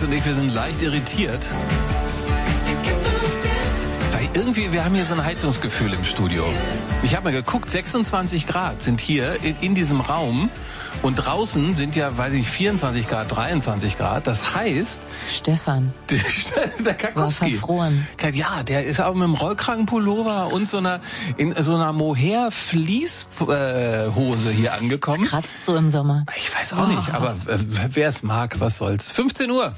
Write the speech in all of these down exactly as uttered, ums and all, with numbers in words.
und ich, wir sind leicht irritiert. Weil irgendwie, wir haben hier so ein Heizungsgefühl im Studio. Ich habe mal geguckt, sechsundzwanzig Grad sind hier in, in diesem Raum. Und draußen sind ja, weiß ich, vierundzwanzig Grad, dreiundzwanzig Grad. Das heißt... Stefan der Kakowski. War verfroren. Ja, der ist auch mit einem Rollkragenpullover und so einer, in so einer Mohair-Fließhose hier angekommen. Das kratzt so im Sommer. Ich weiß auch oh. nicht, aber äh, wer es mag, was soll's. fünfzehn Uhr.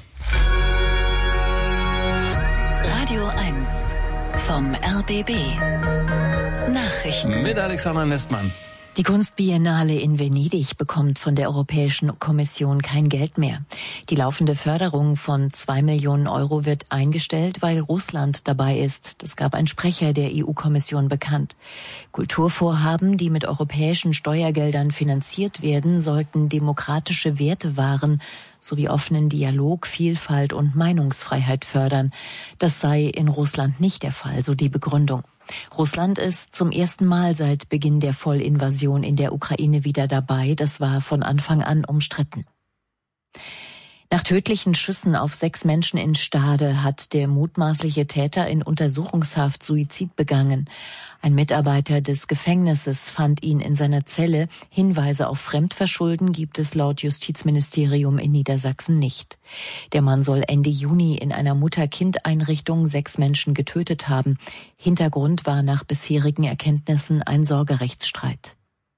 Radio eins vom R B B. Nachrichten. Mit Alexander Nestmann. Die Kunstbiennale in Venedig bekommt von der Europäischen Kommission kein Geld mehr. Die laufende Förderung von zwei Millionen Euro wird eingestellt, weil Russland dabei ist. Das gab ein Sprecher der E U-Kommission bekannt. Kulturvorhaben, die mit europäischen Steuergeldern finanziert werden, sollten demokratische Werte wahren, sowie offenen Dialog, Vielfalt und Meinungsfreiheit fördern. Das sei in Russland nicht der Fall, so die Begründung. Russland ist zum ersten Mal seit Beginn der Vollinvasion in der Ukraine wieder dabei. Das war von Anfang an umstritten. Nach tödlichen Schüssen auf sechs Menschen in Stade hat der mutmaßliche Täter in Untersuchungshaft Suizid begangen. Ein Mitarbeiter des Gefängnisses fand ihn in seiner Zelle. Hinweise auf Fremdverschulden gibt es laut Justizministerium in Niedersachsen nicht. Der Mann soll Ende Juni in einer Mutter-Kind-Einrichtung sechs Menschen getötet haben. Hintergrund war nach bisherigen Erkenntnissen ein Sorgerechtsstreit.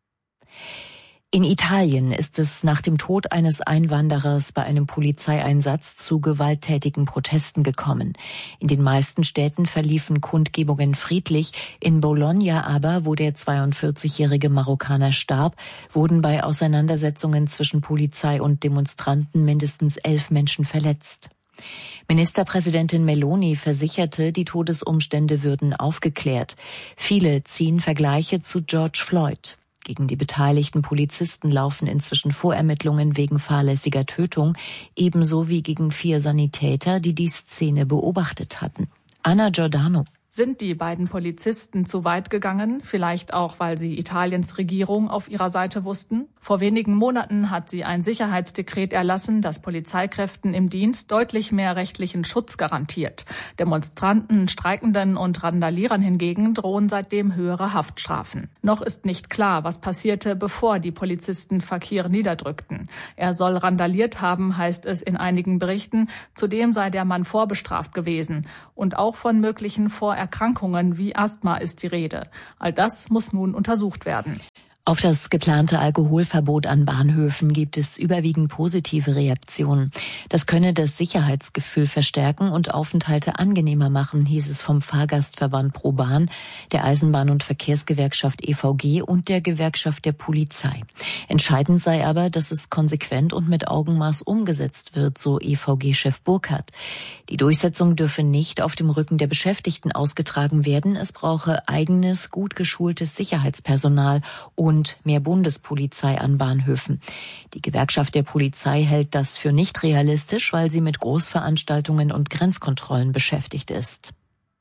In Italien ist es nach dem Tod eines Einwanderers bei einem Polizeieinsatz zu gewalttätigen Protesten gekommen. In den meisten Städten verliefen Kundgebungen friedlich. In Bologna aber, wo der zweiundvierzigjährige Marokkaner starb, wurden bei Auseinandersetzungen zwischen Polizei und Demonstranten mindestens elf Menschen verletzt. Ministerpräsidentin Meloni versicherte, die Todesumstände würden aufgeklärt. Viele ziehen Vergleiche zu George Floyd. Gegen die beteiligten Polizisten laufen inzwischen Vorermittlungen wegen fahrlässiger Tötung, ebenso wie gegen vier Sanitäter, die die Szene beobachtet hatten. Anna Giordano. Sind die beiden Polizisten zu weit gegangen? Vielleicht auch, weil sie Italiens Regierung auf ihrer Seite wussten? Vor wenigen Monaten hat sie ein Sicherheitsdekret erlassen, das Polizeikräften im Dienst deutlich mehr rechtlichen Schutz garantiert. Demonstranten, Streikenden und Randalierern hingegen drohen seitdem höhere Haftstrafen. Noch ist nicht klar, was passierte, bevor die Polizisten Fakir niederdrückten. Er soll randaliert haben, heißt es in einigen Berichten. Zudem sei der Mann vorbestraft gewesen und auch von möglichen Vorermittlungen Erkrankungen wie Asthma ist die Rede. All das muss nun untersucht werden. Auf das geplante Alkoholverbot an Bahnhöfen gibt es überwiegend positive Reaktionen. Das könne das Sicherheitsgefühl verstärken und Aufenthalte angenehmer machen, hieß es vom Fahrgastverband ProBahn, der Eisenbahn- und Verkehrsgewerkschaft E V G und der Gewerkschaft der Polizei. Entscheidend sei aber, dass es konsequent und mit Augenmaß umgesetzt wird, so E V G-Chef Burkhardt. Die Durchsetzung dürfe nicht auf dem Rücken der Beschäftigten ausgetragen werden. Es brauche eigenes, gut geschultes Sicherheitspersonal und mehr Bundespolizei an Bahnhöfen. Die Gewerkschaft der Polizei hält das für nicht realistisch, weil sie mit Großveranstaltungen und Grenzkontrollen beschäftigt ist.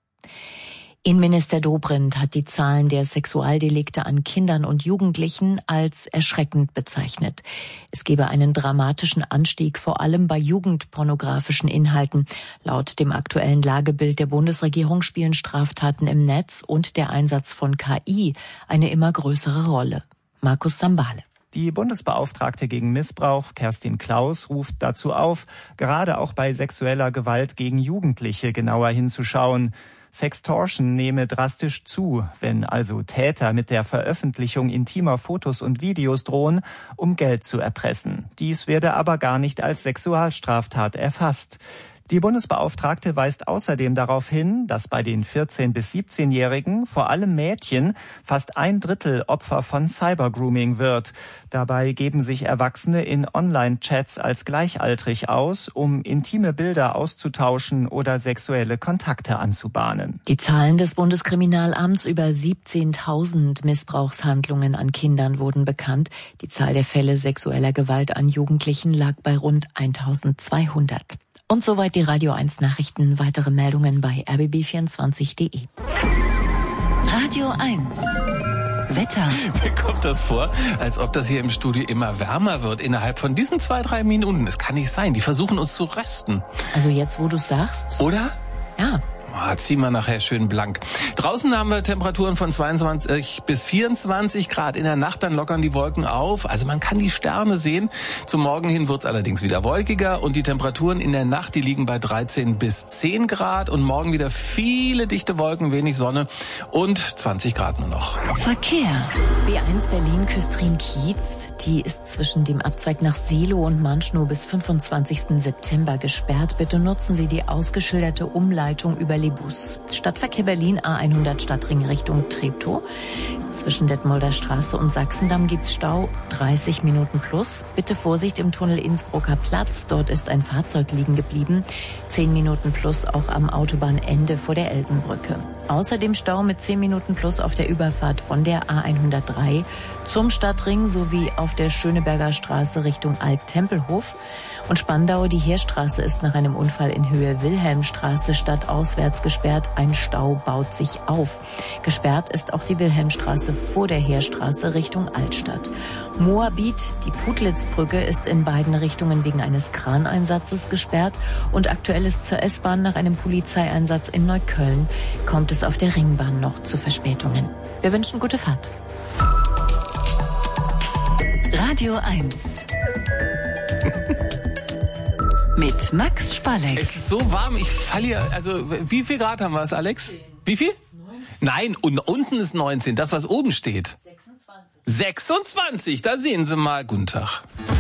Innenminister Dobrindt hat die Zahlen der Sexualdelikte an Kindern und Jugendlichen als erschreckend bezeichnet. Es gebe einen dramatischen Anstieg, vor allem bei jugendpornografischen Inhalten. Laut dem aktuellen Lagebild der Bundesregierung spielen Straftaten im Netz und der Einsatz von K I eine immer größere Rolle. Markus Sambale. Die Bundesbeauftragte gegen Missbrauch, Kerstin Klaus, ruft dazu auf, gerade auch bei sexueller Gewalt gegen Jugendliche genauer hinzuschauen. Sextortion nehme drastisch zu, wenn also Täter mit der Veröffentlichung intimer Fotos und Videos drohen, um Geld zu erpressen. Dies werde aber gar nicht als Sexualstraftat erfasst. Die Bundesbeauftragte weist außerdem darauf hin, dass bei den vierzehn- bis siebzehnjährigen, vor allem Mädchen, fast ein Drittel Opfer von Cybergrooming wird. Dabei geben sich Erwachsene in Online-Chats als gleichaltrig aus, um intime Bilder auszutauschen oder sexuelle Kontakte anzubahnen. Die Zahlen des Bundeskriminalamts über siebzehntausend Missbrauchshandlungen an Kindern wurden bekannt. Die Zahl der Fälle sexueller Gewalt an Jugendlichen lag bei rund eintausendzweihundert. Und soweit die Radio eins Nachrichten. Weitere Meldungen bei r b b vierundzwanzig punkt d e. Radio eins Wetter. Mir kommt das vor, als ob das hier im Studio immer wärmer wird innerhalb von diesen zwei, drei Minuten. Das kann nicht sein. Die versuchen uns zu rösten. Also jetzt, wo du sagst. Oder? Ja. Oh, ziehen wir nachher schön blank. Draußen haben wir Temperaturen von zweiundzwanzig bis vierundzwanzig Grad. In der Nacht dann lockern die Wolken auf. Also man kann die Sterne sehen. Zum Morgen hin wird's allerdings wieder wolkiger. Und die Temperaturen in der Nacht, die liegen bei dreizehn bis zehn Grad. Und morgen wieder viele dichte Wolken, wenig Sonne und zwanzig Grad nur noch. Verkehr. B eins Berlin Küstrin-Kiez. Die ist zwischen dem Abzweig nach Seelow und Manschnow bis fünfundzwanzigsten September gesperrt. Bitte nutzen Sie die ausgeschilderte Umleitung über Lebus. Stadtverkehr Berlin A hundert Stadtring Richtung Treptow. Zwischen Detmolder Straße und Sachsendamm gibt's Stau, dreißig Minuten plus. Bitte Vorsicht im Tunnel Innsbrucker Platz, dort ist ein Fahrzeug liegen geblieben. zehn Minuten plus auch am Autobahnende vor der Elsenbrücke. Außerdem Stau mit zehn Minuten plus auf der Überfahrt von der A hundertdrei zum Stadtring sowie auf der Schöneberger Straße Richtung Alt-Tempelhof. Und Spandau, die Heerstraße ist nach einem Unfall in Höhe Wilhelmstraße stadtauswärts gesperrt. Ein Stau baut sich auf. Gesperrt ist auch die Wilhelmstraße vor der Heerstraße Richtung Altstadt. Moabit, die Putlitzbrücke, ist in beiden Richtungen wegen eines Kraneinsatzes gesperrt. Und aktuell ist zur S-Bahn nach einem Polizeieinsatz in Neukölln kommt es auf der Ringbahn noch zu Verspätungen. Wir wünschen gute Fahrt. Radio eins. Mit Max Spalleck. Es ist so warm, ich falle hier. Also, wie viel Grad haben wir es, Alex? Wie viel? Nein, und unten ist neunzehn, das was oben steht. sechsundzwanzig. sechsundzwanzig, da sehen Sie mal. Guten Tag.